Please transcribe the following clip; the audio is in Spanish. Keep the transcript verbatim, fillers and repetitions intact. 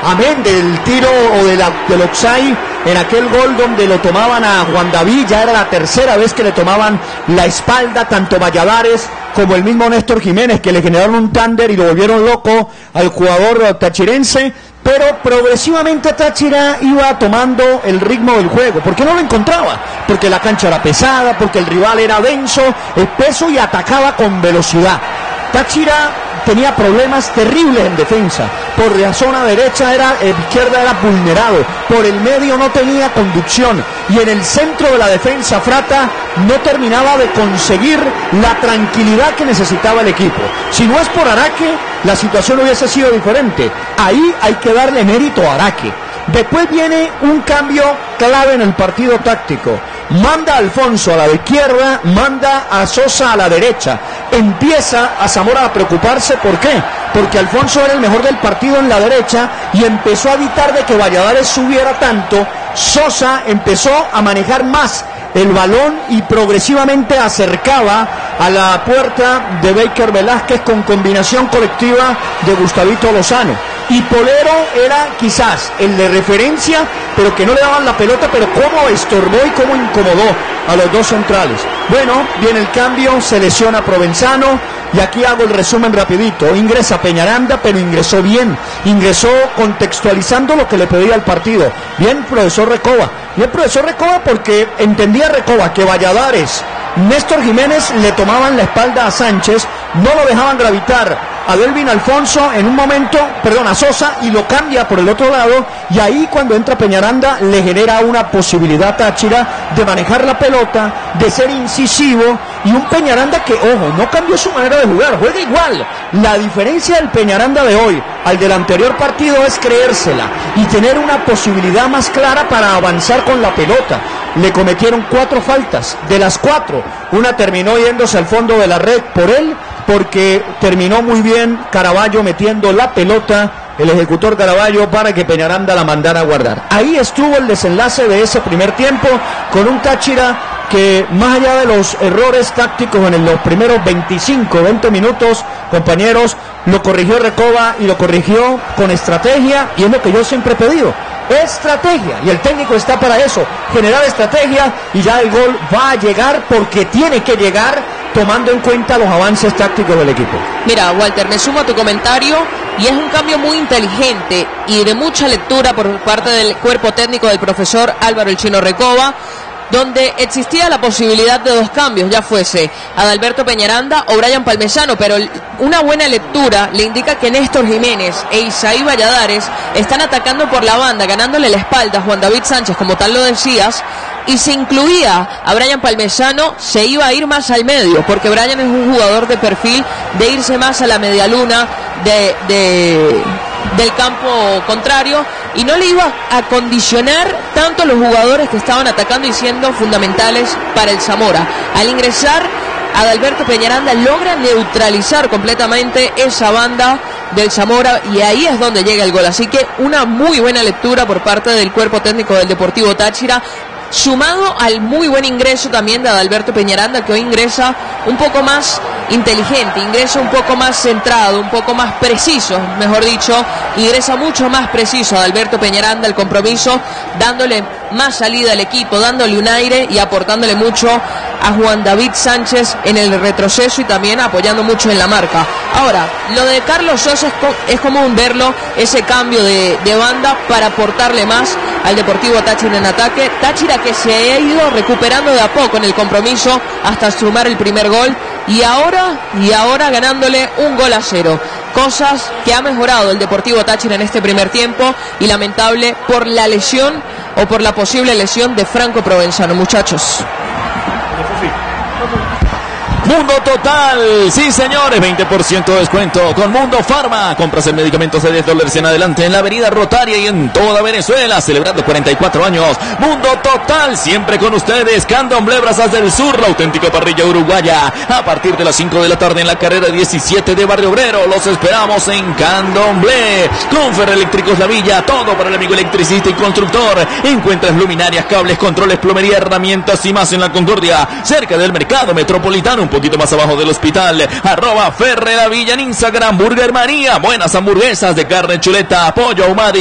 amén del tiro o de la, del offside en aquel gol donde lo tomaban a Juan David. Ya era la tercera vez que le tomaban la espalda, tanto Valladares como el mismo Néstor Jiménez, que le generaron un tánder y lo volvieron loco al jugador tachirense. Pero progresivamente Táchira iba tomando el ritmo del juego. ¿Por qué no lo encontraba? Porque la cancha era pesada, porque el rival era denso, espeso y atacaba con velocidad. Táchira tenía problemas terribles en defensa. Por la zona derecha era, eh, izquierda era vulnerado. Por el medio no tenía conducción. Y en el centro de la defensa, Frata no terminaba de conseguir la tranquilidad que necesitaba el equipo. Si no es por Araque, la situación hubiese sido diferente. Ahí hay que darle mérito a Araque. Después viene un cambio clave en el partido táctico. Manda a Alfonso a la izquierda, manda a Sosa a la derecha. Empieza a Zamora a preocuparse. ¿Por qué? Porque Alfonso era el mejor del partido en la derecha y empezó a evitar de que Valladares subiera tanto. Sosa empezó a manejar más el balón y progresivamente acercaba a la puerta de Baker Velázquez con combinación colectiva de Gustavito Lozano. Y Polero era quizás el de referencia, pero que no le daban la pelota, pero cómo estorbó y cómo incomodó a los dos centrales. Bueno, viene el cambio, se lesiona Provenzano, y aquí hago el resumen rapidito. Ingresa Peñaranda, pero ingresó bien, ingresó contextualizando lo que le pedía el partido. Bien, profesor Recoba, bien, profesor Recoba, porque entendía Recoba que Valladares, Néstor Jiménez le tomaban la espalda a Sánchez, no lo dejaban gravitar a Delvin Alfonso en un momento, perdón, a Sosa, y lo cambia por el otro lado, y ahí cuando entra Peñaranda le genera una posibilidad a Táchira de manejar la pelota, de ser incisivo, y un Peñaranda que, ojo, no cambió su manera de jugar, juega igual. La diferencia del Peñaranda de hoy al del anterior partido es creérsela y tener una posibilidad más clara para avanzar con la pelota. Le cometieron cuatro faltas, de las cuatro, una terminó yéndose al fondo de la red por él, porque terminó muy bien Caraballo metiendo la pelota, el ejecutor Caraballo, para que Peñaranda la mandara a guardar. Ahí estuvo el desenlace de ese primer tiempo, con un Táchira que, más allá de los errores tácticos en los primeros veinticinco, veinte minutos, compañeros, lo corrigió Recoba y lo corrigió con estrategia, y es lo que yo siempre he pedido. Estrategia, y el técnico está para eso, generar estrategia, y ya el gol va a llegar porque tiene que llegar, tomando en cuenta los avances tácticos del equipo. Mira, Walter, me sumo a tu comentario, y es un cambio muy inteligente y de mucha lectura por parte del cuerpo técnico del profesor Álvaro El Chino Recoba, donde existía la posibilidad de dos cambios, ya fuese Adalberto Peñaranda o Brian Palmesano, pero una buena lectura le indica que Néstor Jiménez e Isaí Valladares están atacando por la banda, ganándole la espalda a Juan David Sánchez, como tal lo decías, y si incluía a Brian Palmesano, se iba a ir más al medio, porque Brian es un jugador de perfil de irse más a la medialuna de... de del campo contrario, y no le iba a condicionar tanto a los jugadores que estaban atacando y siendo fundamentales para el Zamora. Al ingresar, Adalberto Peñaranda logra neutralizar completamente esa banda del Zamora, y ahí es donde llega el gol. Así que una muy buena lectura por parte del cuerpo técnico del Deportivo Táchira, sumado al muy buen ingreso también de Adalberto Peñaranda, que hoy ingresa un poco más inteligente, ingresa un poco más centrado, un poco más preciso, mejor dicho, ingresa mucho más preciso Adalberto Peñaranda al compromiso, dándole más salida al equipo, dándole un aire y aportándole mucho a Juan David Sánchez en el retroceso, y también apoyando mucho en la marca. Ahora, lo de Carlos Sosa es, co- es común verlo, ese cambio de, de banda para aportarle más al Deportivo Táchira en ataque. Táchira que se ha ido recuperando de a poco en el compromiso hasta sumar el primer gol, y ahora, y ahora ganándole un gol a cero. Cosas que ha mejorado el Deportivo Táchira en este primer tiempo, y lamentable por la lesión o por la posible lesión de Franco Provenzano, muchachos. Mundo Total, sí señores, veinte por ciento de descuento con Mundo Farma. Compras el medicamento de diez dólares en adelante en la avenida Rotaria y en toda Venezuela, celebrando cuarenta y cuatro años. Mundo Total, siempre con ustedes. Candomblé Brasas del Sur, la auténtica parrilla uruguaya. A partir de las cinco de la tarde en la carrera diecisiete de Barrio Obrero, los esperamos en Candomblé. Con Ferreeléctricos La Villa, todo para el amigo electricista y constructor. Encuentras luminarias, cables, controles, plomería, herramientas y más en la Concordia, cerca del mercado metropolitano, un poquito más abajo del hospital. Arroba Ferre La Villa en Instagram. Burger María, buenas hamburguesas de carne, chuleta, pollo ahumado